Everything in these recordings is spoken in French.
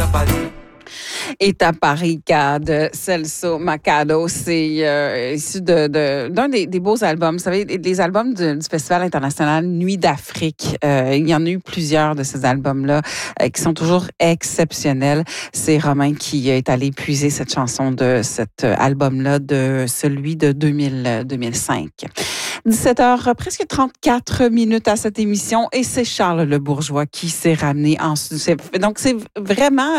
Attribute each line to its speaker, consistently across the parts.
Speaker 1: Et Taparica de Celso Macado, c'est issu d'un des beaux albums. Vous savez, des albums du Festival international Nuit d'Afrique. Il y en a eu plusieurs de ces albums-là qui sont toujours exceptionnels. C'est Romain qui est allé puiser cette chanson de cet album-là, de celui de 2005. 17h, presque 34 minutes à cette émission, et c'est Charles Le Bourgeois qui s'est ramené en studio. Donc, c'est vraiment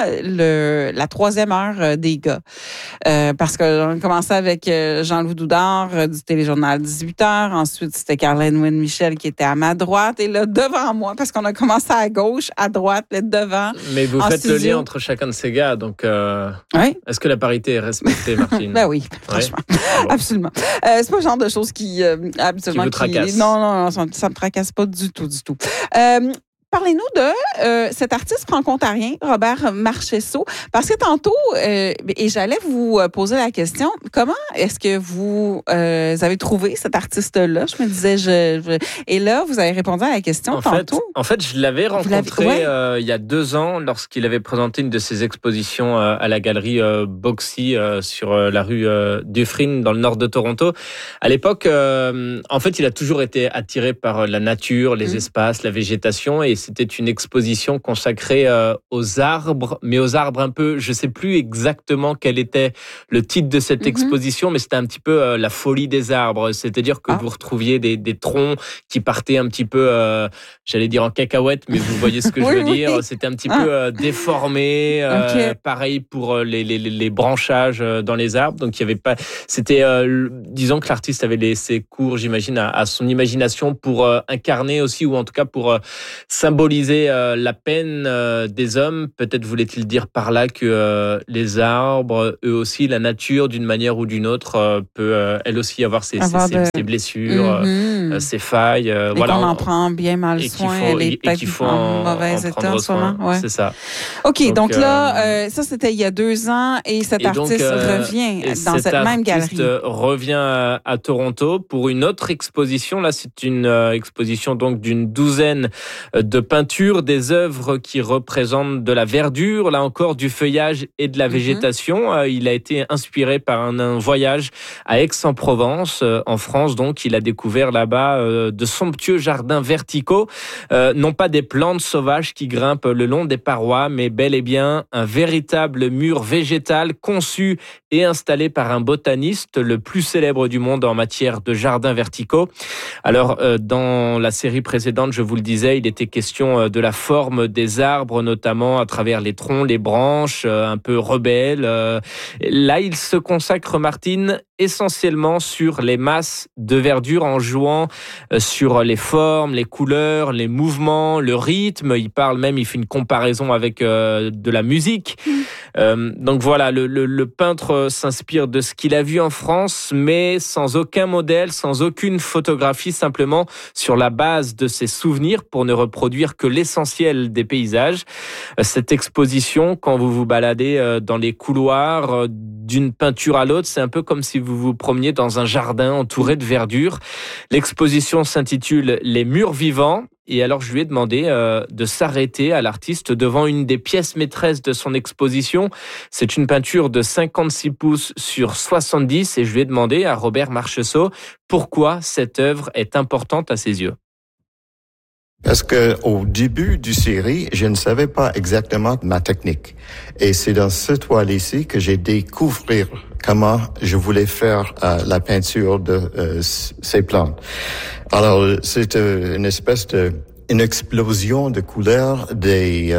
Speaker 1: la troisième heure des gars. Parce qu'on a commencé avec Jean-Louis Doudard du téléjournal 18h. Ensuite, c'était Caroline Wynne-Michel qui était à ma droite. Et là, devant moi, parce qu'on a commencé à gauche, à droite, là, devant.
Speaker 2: Mais vous faites studio. Le lien entre chacun de ces gars. Donc,
Speaker 1: oui?
Speaker 2: Est-ce que la parité est respectée, Martine?
Speaker 1: Ben oui, franchement. Ouais. Bon. Absolument. C'est pas le genre de choses qui...
Speaker 2: Qui vous tracasse.
Speaker 1: Non, ça me tracasse pas du tout. Parlez-nous de cet artiste franco-ontarien, Robert Marcheseau, parce que tantôt, et j'allais vous poser la question, comment est-ce que vous avez trouvé cet artiste-là? Je me disais, et là, vous avez répondu à la question tantôt.
Speaker 2: En fait, je l'avais rencontré il y a 2 ans, lorsqu'il avait présenté une de ses expositions à la galerie Boxy sur la rue Dufferin, dans le nord de Toronto. À l'époque, en fait, il a toujours été attiré par la nature, les espaces, la végétation, et c'était une exposition consacrée aux arbres, mais aux arbres un peu, je ne sais plus exactement quel était le titre de cette exposition, mais c'était un petit peu la folie des arbres, c'est-à-dire que vous retrouviez des troncs qui partaient un petit peu, j'allais dire en cacahuète, mais vous voyez ce que je veux dire, c'était un petit peu déformé, pareil pour les branchages dans les arbres, donc il y avait pas, c'était, disons que l'artiste avait laissé cours, j'imagine, à son imagination pour incarner aussi, ou en tout cas pour symboliser la peine des hommes. Peut-être voulait-il dire par là que les arbres, eux aussi, la nature, d'une manière ou d'une autre, peut elle aussi avoir ses blessures, ses failles.
Speaker 1: Voilà, qu'on en prend bien mal soin, elle est peut-être en mauvais état, sûrement. Ouais.
Speaker 2: C'est ça.
Speaker 1: OK, donc là, ça c'était il y a 2 ans, et cet artiste revient dans cette même galerie.
Speaker 2: Revient à Toronto pour une autre exposition. Là, c'est une exposition donc d'une 12aine de peintures, des œuvres qui représentent de la verdure, là encore du feuillage et de la végétation. Il a été inspiré par un voyage à Aix-en-Provence, en France. Donc, il a découvert là-bas de somptueux jardins verticaux, non pas des plantes sauvages qui grimpent le long des parois, mais bel et bien un véritable mur végétal conçu et installé par un botaniste, le plus célèbre du monde en matière de jardins verticaux. Alors, dans la série précédente, je vous le disais, il était question de la forme des arbres, notamment à travers les troncs, les branches, un peu rebelles. Là, il se consacre, Martine, essentiellement sur les masses de verdure, en jouant sur les formes, les couleurs, les mouvements, le rythme. Il fait une comparaison avec de la musique. Donc voilà, le peintre s'inspire de ce qu'il a vu en France, mais sans aucun modèle, sans aucune photographie, simplement sur la base de ses souvenirs, pour ne reproduire que l'essentiel des paysages. Cette exposition, quand vous vous baladez dans les couloirs d'une peinture à l'autre, c'est un peu comme si vous vous promeniez dans un jardin entouré de verdure. L'exposition s'intitule « Les murs vivants ». Et alors, je lui ai demandé de s'arrêter à l'artiste devant une des pièces maîtresses de son exposition. C'est une peinture de 56 pouces sur 70. Et je lui ai demandé à Robert Marcheseau pourquoi cette œuvre est importante à ses yeux.
Speaker 3: Parce que au début du série, je ne savais pas exactement ma technique. Et c'est dans ce toile ici que j'ai découvert comment je voulais faire la peinture de ces plantes. Alors, c'est une espèce une explosion de couleurs, des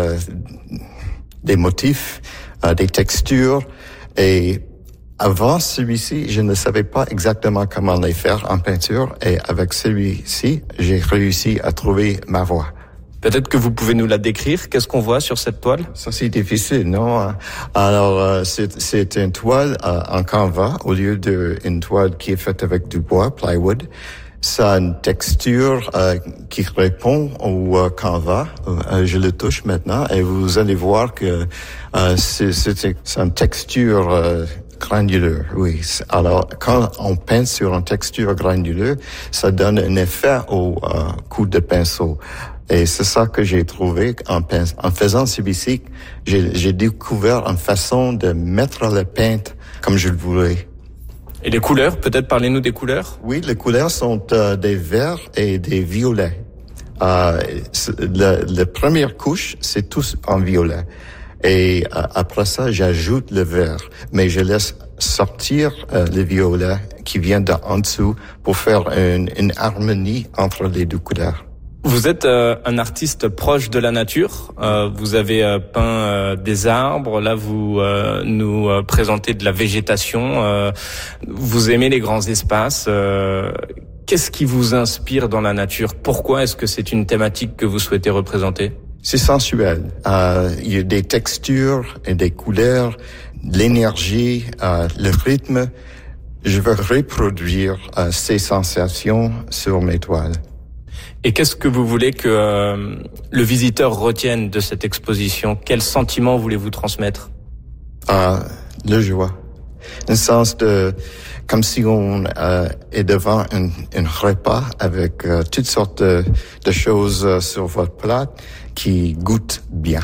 Speaker 3: motifs, des textures. Et avant celui-ci, je ne savais pas exactement comment les faire en peinture. Et avec celui-ci, j'ai réussi à trouver ma voie.
Speaker 2: Peut-être que vous pouvez nous la décrire. Qu'est-ce qu'on voit sur cette toile?
Speaker 3: Ça, c'est difficile, non? Alors, c'est une toile en canvas au lieu d'une toile qui est faite avec du bois, plywood. Ça a une texture qui répond au canvas. Je le touche maintenant et vous allez voir que c'est une texture granuleux, oui. Alors, quand on peint sur une texture granuleuse, ça donne un effet au coup de pinceau. Et c'est ça que j'ai trouvé en faisant CBC. J'ai découvert une façon de mettre la peinte comme je le voulais.
Speaker 2: Et les couleurs, peut-être parlez-nous des couleurs.
Speaker 3: Oui, les couleurs sont des verts et des violets. La première couche, c'est tous en violet. Et après ça, j'ajoute le vert. Mais je laisse sortir le violet qui vient d'en dessous pour faire une harmonie entre les deux couleurs.
Speaker 2: Vous êtes un artiste proche de la nature. Vous avez peint des arbres. Là, vous nous présentez de la végétation. Vous aimez les grands espaces. Qu'est-ce qui vous inspire dans la nature? Pourquoi est-ce que c'est une thématique que vous souhaitez représenter?
Speaker 3: C'est sensuel. Il y a des textures et des couleurs, l'énergie, le rythme. Je veux reproduire ces sensations sur mes toiles.
Speaker 2: Et qu'est-ce que vous voulez que le visiteur retienne de cette exposition? Quel sentiment voulez-vous transmettre?
Speaker 3: La joie. Un sens de, comme si on est devant un repas avec toutes sortes de choses sur votre plat qui goûtent bien.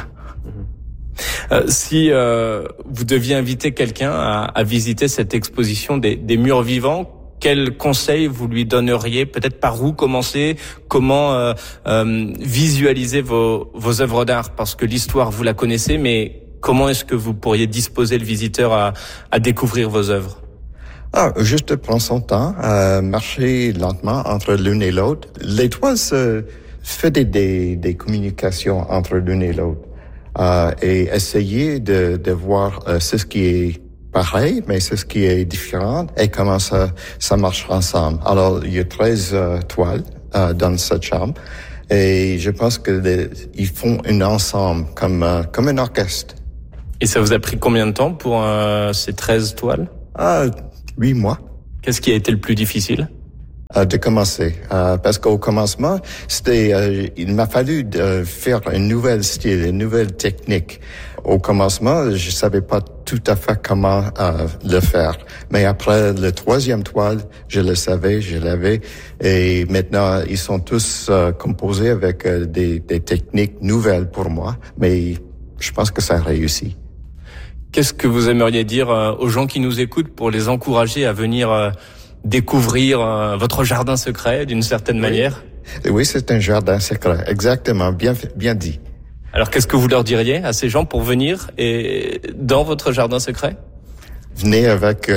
Speaker 2: Si vous deviez inviter quelqu'un à visiter cette exposition des murs vivants, quel conseil vous lui donneriez? Peut-être par où commencer? Comment visualiser vos œuvres d'art? Parce que l'histoire, vous la connaissez, mais comment est-ce que vous pourriez disposer le visiteur à découvrir vos œuvres?
Speaker 3: Juste prendre son temps, marcher lentement entre l'une et l'autre. Les toiles fait des communications entre l'une et l'autre. Et essayer de voir ce qui est pareil, mais c'est ce qui est différent et comment ça marche ensemble. Alors, il y a 13 toiles dans cette chambre et je pense que ils font un ensemble comme un orchestre.
Speaker 2: Et ça vous a pris combien de temps pour ces 13 toiles?
Speaker 3: 8 mois.
Speaker 2: Qu'est-ce qui a été le plus difficile?
Speaker 3: De commencer, parce qu'au commencement, il m'a fallu faire un nouvel style, une nouvelle technique. Au commencement, je savais pas tout à fait comment le faire, mais après le 3e toile, je le savais, je l'avais, et maintenant ils sont tous composés avec des techniques nouvelles pour moi, mais je pense que ça a réussi.
Speaker 2: Qu'est-ce que vous aimeriez dire aux gens qui nous écoutent pour les encourager à venir découvrir votre jardin secret d'une certaine manière?
Speaker 3: Oui, c'est un jardin secret, exactement, bien dit.
Speaker 2: Alors qu'est-ce que vous leur diriez à ces gens pour venir et dans votre jardin secret?
Speaker 3: Venez avec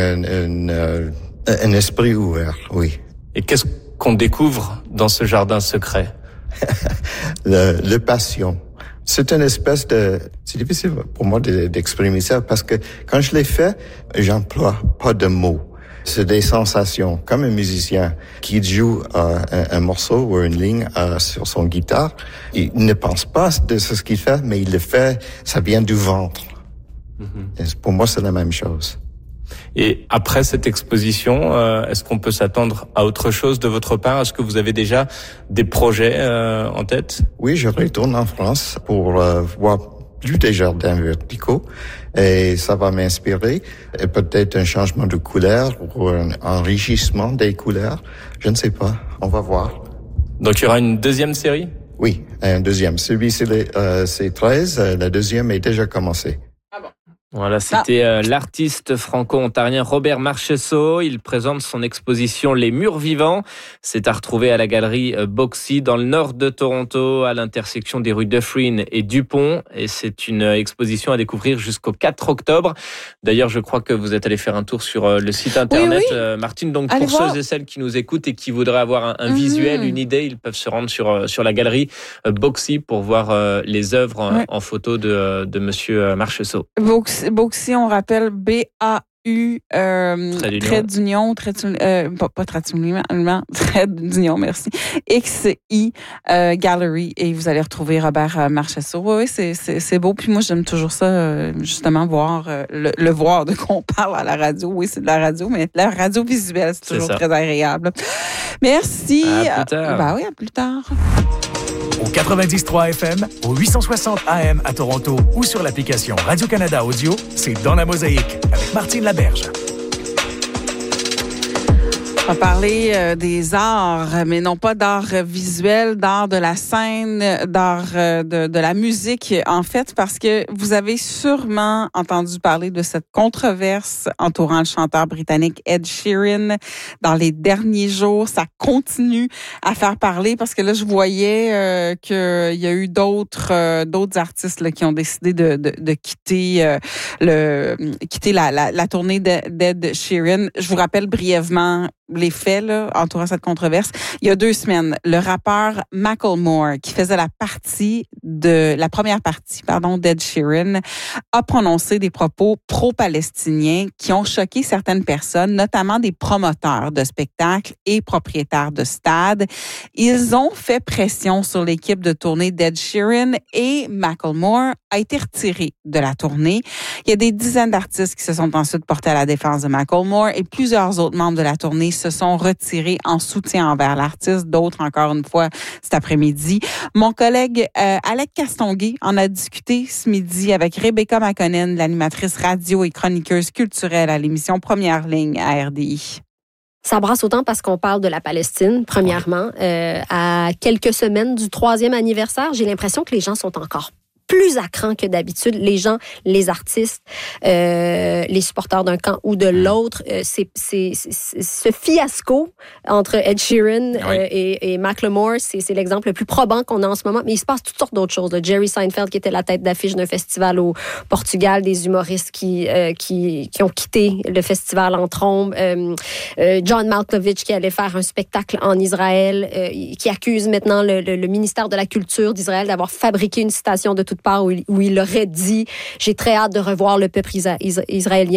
Speaker 3: un esprit ouvert, oui.
Speaker 2: Et qu'est-ce qu'on découvre dans ce jardin secret?
Speaker 3: le passion. C'est une espèce c'est difficile pour moi d'exprimer ça parce que quand je l'ai fait, j'emploie pas de mots. C'est des sensations, comme un musicien qui joue un morceau ou une ligne sur son guitare. Il ne pense pas de ce qu'il fait, mais il le fait, ça vient du ventre. Et pour moi, c'est la même chose.
Speaker 2: Et après cette exposition, est-ce qu'on peut s'attendre à autre chose de votre part? Est-ce que vous avez déjà des projets en tête?
Speaker 3: Oui, je retourne en France pour voir plus des jardins verticaux et ça va m'inspirer. Et peut-être un changement de couleur ou un enrichissement des couleurs. Je ne sais pas. On va voir.
Speaker 2: Donc il y aura une deuxième série?
Speaker 3: Oui, un deuxième. Celui-ci, c'est 13. La deuxième est déjà commencée.
Speaker 2: Voilà, c'était l'artiste franco-ontarien Robert Marcheseau. Il présente son exposition Les Murs Vivants. C'est à retrouver à la galerie Boxy dans le nord de Toronto, à l'intersection des rues Dufferin et Dupont. Et c'est une exposition à découvrir jusqu'au 4 octobre. D'ailleurs, je crois que vous êtes allé faire un tour sur le site internet, oui. Martine. Donc, allez pour voir. Ceux et celles qui nous écoutent et qui voudraient avoir un visuel, une idée, ils peuvent se rendre sur la galerie Boxy pour voir les œuvres en photo de Monsieur Marcheseau.
Speaker 1: Boxy, on rappelle B-A-U, trait d'union, pas trait d'union, merci, X-I, Gallery, et vous allez retrouver Robert Marcheseau. Oui, c'est beau, puis moi, j'aime toujours ça, justement, voir, le voir de qu'on parle à la radio. Oui, c'est de la radio, mais la radio visuelle, c'est toujours très agréable. Merci.
Speaker 2: À plus tard.
Speaker 1: Oui, à plus tard.
Speaker 4: Au 90.3 FM, au 860 AM à Toronto ou sur l'application Radio-Canada Audio, c'est Dans la Mosaïque avec Martine Laberge.
Speaker 1: On va parler des arts, mais non pas d'art visuel, d'art de la scène, d'art de la musique, en fait, parce que vous avez sûrement entendu parler de cette controverse entourant le chanteur britannique Ed Sheeran dans les derniers jours. Ça continue à faire parler parce que là, je voyais qu'il y a eu d'autres artistes là, qui ont décidé de quitter quitter la tournée d'Ed Sheeran. Je vous rappelle brièvement les faits là, entourant cette controverse. Il y a 2 semaines, le rappeur Macklemore, qui faisait la première partie d'Ed Sheeran, a prononcé des propos pro-palestiniens qui ont choqué certaines personnes, notamment des promoteurs de spectacles et propriétaires de stades. Ils ont fait pression sur l'équipe de tournée d'Ed Sheeran et Macklemore a été retiré de la tournée. Il y a des dizaines d'artistes qui se sont ensuite portés à la défense de Macklemore et plusieurs autres membres de la tournée se sont retirés en soutien envers l'artiste. D'autres, encore une fois, cet après-midi. Mon collègue Alec Castonguay en a discuté ce midi avec Rebecca McConnell, l'animatrice radio et chroniqueuse culturelle à l'émission Première Ligne à RDI.
Speaker 5: Ça brasse autant parce qu'on parle de la Palestine, premièrement. À quelques semaines du 3e anniversaire, j'ai l'impression que les gens sont encore plus à cran que d'habitude. Les gens, les artistes, les supporters d'un camp ou de l'autre, ce fiasco entre Ed Sheeran et Macklemore, c'est l'exemple le plus probant qu'on a en ce moment. Mais il se passe toutes sortes d'autres choses. Jerry Seinfeld, qui était la tête d'affiche d'un festival au Portugal, des humoristes qui ont quitté le festival en trombe, John Malkovich, qui allait faire un spectacle en Israël, qui accuse maintenant le ministère de la Culture d'Israël d'avoir fabriqué une citation de toute part où il aurait dit « J'ai très hâte de revoir le peuple israélien »,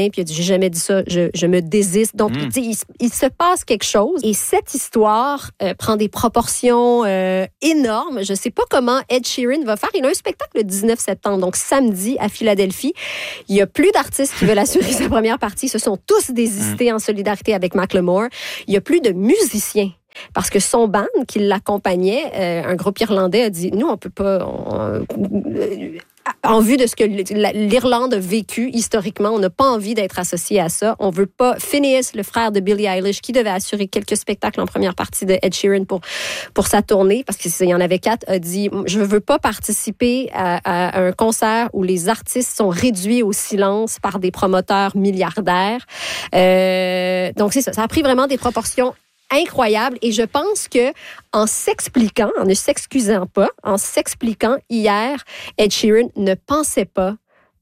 Speaker 5: puis il a dit « J'ai jamais dit ça, je me désiste ». Donc, il se passe quelque chose et cette histoire prend des proportions énormes. Je sais pas comment Ed Sheeran va faire. Il a un spectacle le 19 septembre, donc samedi, à Philadelphie. Il y a plus d'artistes qui veulent assurer sa première partie. Ce sont tous désistés en solidarité avec Macklemore. Il y a plus de musiciens. Parce que son band qui l'accompagnait, un groupe irlandais, a dit « Nous, on peut pas... en vue de ce que l'Irlande a vécu historiquement, on n'a pas envie d'être associé à ça. On veut pas... » Phineas, le frère de Billie Eilish, qui devait assurer quelques spectacles en première partie de Ed Sheeran pour sa tournée, parce qu'il y en avait 4, a dit « Je veux pas participer à un concert où les artistes sont réduits au silence par des promoteurs milliardaires. » Donc, c'est ça. Ça a pris vraiment des proportions incroyable. Et je pense que en s'expliquant, en ne s'excusant pas, en s'expliquant hier, Ed Sheeran ne pensait pas,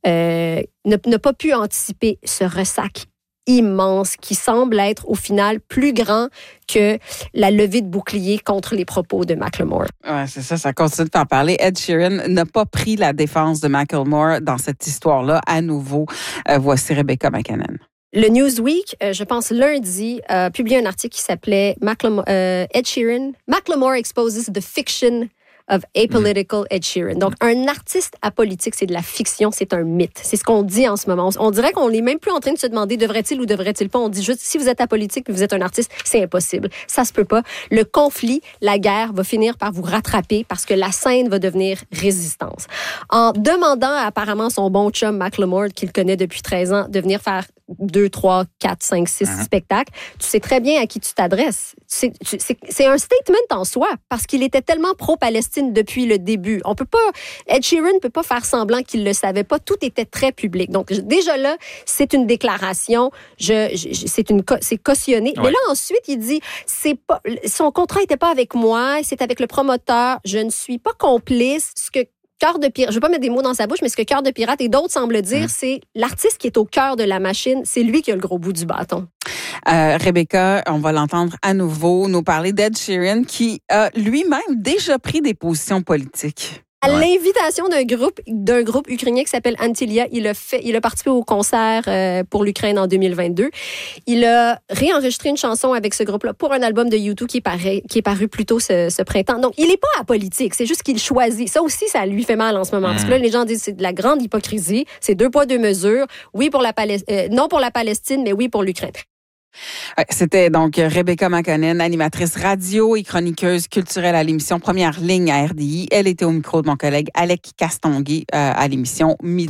Speaker 5: n'a pas pu anticiper ce ressac immense qui semble être au final plus grand que la levée de bouclier contre les propos de Macklemore.
Speaker 1: Ouais, c'est ça, ça continue de faire parler. Ed Sheeran n'a pas pris la défense de Macklemore dans cette histoire-là. À nouveau, voici Rebecca McConnell.
Speaker 5: Le Newsweek, je pense lundi, a publié un article qui s'appelait Ed Sheeran, Macklemore exposes the fiction of apolitical Ed Sheeran. Donc, un artiste apolitique, c'est de la fiction, c'est un mythe. C'est ce qu'on dit en ce moment. On dirait qu'on n'est même plus en train de se demander devrait-il ou devrait-il pas. On dit juste, si vous êtes apolitique et vous êtes un artiste, c'est impossible. Ça se peut pas. Le conflit, la guerre va finir par vous rattraper parce que la scène va devenir résistance. En demandant apparemment son bon chum Macklemore, qu'il connaît depuis 13 ans, de venir faire 2, 3, 4, 5, 6 spectacles, tu sais très bien à qui tu t'adresses. C'est un statement en soi parce qu'il était tellement pro-Palestine depuis le début. On peut pas, Ed Sheeran ne peut pas faire semblant qu'il le savait pas. Tout était très public. Donc, déjà là, c'est une déclaration. C'est cautionné. Ouais. Mais là, ensuite, il dit, son contrat n'était pas avec moi, c'est avec le promoteur. Je ne suis pas complice. Ce que Cœur de Pirate, je ne vais pas mettre des mots dans sa bouche, mais ce que Cœur de Pirate et d'autres semblent dire, c'est l'artiste qui est au cœur de la machine, c'est lui qui a le gros bout du bâton.
Speaker 1: Rebecca, on va l'entendre à nouveau nous parler d'Ed Sheeran qui a lui-même déjà pris des positions politiques.
Speaker 5: À l'invitation d'un groupe ukrainien qui s'appelle Antilia, il a participé au concert pour l'Ukraine en 2022. Il a réenregistré une chanson avec ce groupe-là pour un album de U2 qui est paru plus tôt ce printemps. Donc, il n'est pas apolitique, c'est juste qu'il choisit. Ça aussi, ça lui fait mal en ce moment. Parce que là, les gens disent c'est de la grande hypocrisie, c'est 2 poids 2 mesures. Oui pour non pour la Palestine, mais oui pour l'Ukraine.
Speaker 1: C'était donc Rebecca McConnell, animatrice radio et chroniqueuse culturelle à l'émission Première Ligne à RDI. Elle était au micro de mon collègue Alec Castonguay à l'émission Midi.